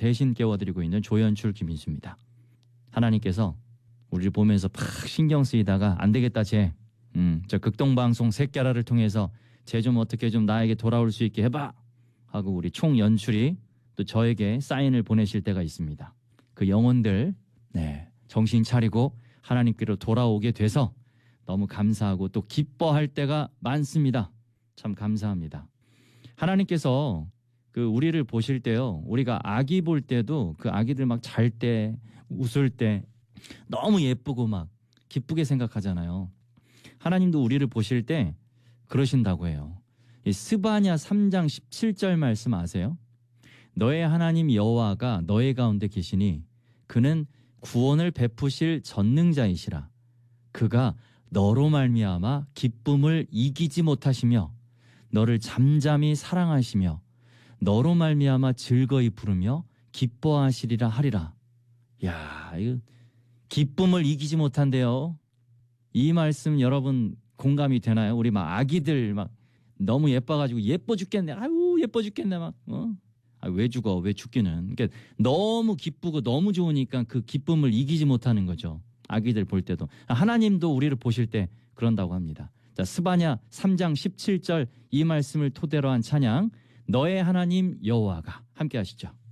대신 깨워드리고 있는 조연출 김인수입니다. 하나님께서 우리를 보면서 팍 신경 쓰이다가 안 되겠다 저 극동방송 샛겨라를 통해서 쟤 좀 어떻게 좀 나에게 돌아올 수 있게 해봐 하고 우리 총연출이 또 저에게 사인을 보내실 때가 있습니다. 그 영혼들 정신 차리고 하나님께로 돌아오게 돼서 너무 감사하고 또 기뻐할 때가 많습니다. 참 감사합니다. 하나님께서 그 우리를 보실 때요, 우리가 아기 볼 때도 그 아기들 막 잘 때 웃을 때 너무 예쁘고 막 기쁘게 생각하잖아요. 하나님도 우리를 보실 때 그러신다고 해요. 이 스바냐 3장 17절 말씀 아세요? 너의 하나님 여호와가 너의 가운데 계시니 그는 구원을 베푸실 전능자이시라. 그가 너로 말미암아 기쁨을 이기지 못하시며 너를 잠잠히 사랑하시며 너로 말미암아 즐거이 부르며 기뻐하시리라 하리라. 야, 이거 기쁨을 이기지 못한대요. 이 말씀 여러분 공감이 되나요? 우리 막 아기들 막 너무 예뻐가지고 예뻐 죽겠네. 아유 예뻐 죽겠네 막. 왜 죽어? 왜 죽기는? 그러니까 너무 기쁘고 너무 좋으니까 그 기쁨을 이기지 못하는 거죠. 아기들 볼 때도. 하나님도 우리를 보실 때 그런다고 합니다. 자, 스바냐 3장 17절 이 말씀을 토대로 한 찬양, 너의 하나님 여호와가 함께 하시죠.